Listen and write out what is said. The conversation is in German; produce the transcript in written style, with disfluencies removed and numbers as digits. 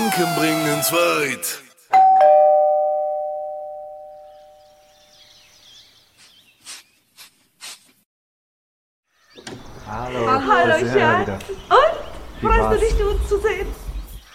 Trinken bringen uns weit. Hallo, Hallo, da sind wir Schatz. wieder. Und? Wie Freust war's? du dich, uns zu sehen?